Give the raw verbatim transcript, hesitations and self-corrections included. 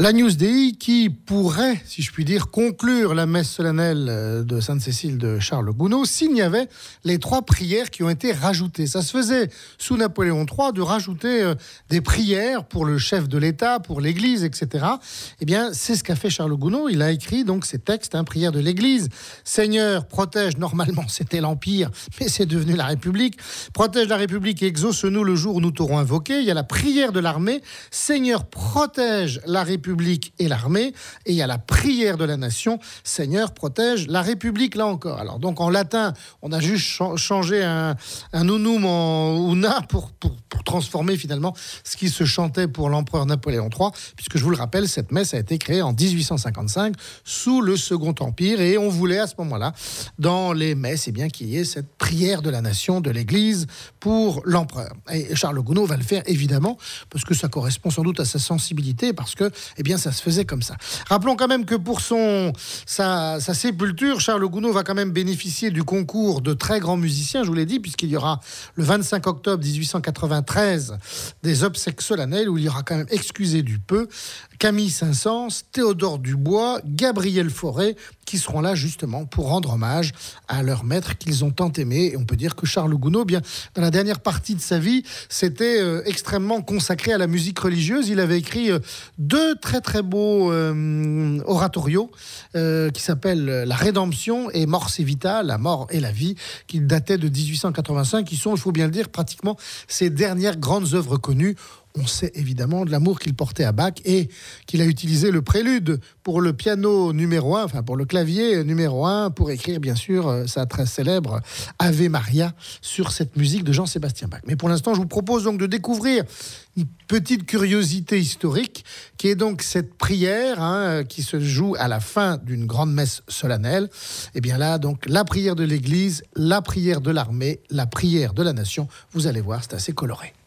L'Agnus Dei qui pourrait, si je puis dire, conclure la messe solennelle de Sainte-Cécile de Charles Gounod s'il y avait les trois prières qui ont été rajoutées. Ça se faisait sous Napoléon trois de rajouter des prières pour le chef de l'État, pour l'Église, et cetera. Eh bien, c'est ce qu'a fait Charles Gounod. Il a écrit donc ces textes, hein, prières de l'Église. Seigneur, protège, normalement c'était l'Empire, mais c'est devenu la République. Protège la République et exauce-nous le jour où nous t'aurons invoqué. Il y a la prière de l'armée. Seigneur, protège la République et l'armée, et il y a la prière de la nation, Seigneur, protège la République, là encore. Alors donc en latin, on a juste ch- changé un, un unum en una pour, pour, pour transformer finalement ce qui se chantait pour l'empereur Napoléon trois, puisque je vous le rappelle, cette messe a été créée en dix-huit cent cinquante-cinq sous le Second Empire, et on voulait à ce moment-là, dans les messes, eh bien, qu'il y ait cette prière de la nation, de l'Église pour l'empereur. Et Charles Gounod va le faire évidemment, parce que ça correspond sans doute à sa sensibilité, parce que eh bien, ça se faisait comme ça. Rappelons quand même que pour son, sa, sa sépulture, Charles Gounod va quand même bénéficier du concours de très grands musiciens, je vous l'ai dit, puisqu'il y aura le vingt-cinq octobre dix-huit cent quatre-vingt-treize des obsèques solennelles, où il y aura quand même, excusez du peu, Camille Saint-Saëns, Théodore Dubois, Gabriel Fauré, qui seront là justement pour rendre hommage à leur maître qu'ils ont tant aimé. Et on peut dire que Charles Gounod, bien, dans la dernière partie de sa vie, s'était euh, extrêmement consacré à la musique religieuse. Il avait écrit euh, deux très très beaux euh, oratorios euh, qui s'appellent La Rédemption et Mors et Vita, la mort et la vie, qui dataient de dix-huit cent quatre-vingt-cinq, qui sont, il faut bien le dire, pratiquement ses dernières grandes œuvres connues. On sait évidemment de l'amour qu'il portait à Bach et qu'il a utilisé le prélude pour le piano numéro un, enfin pour le clavier numéro un, pour écrire bien sûr sa très célèbre Ave Maria sur cette musique de Jean-Sébastien Bach. Mais pour l'instant, je vous propose donc de découvrir une petite curiosité historique qui est donc cette prière hein, qui se joue à la fin d'une grande messe solennelle. Et bien là, donc la prière de l'Église, la prière de l'armée, la prière de la nation. Vous allez voir, c'est assez coloré.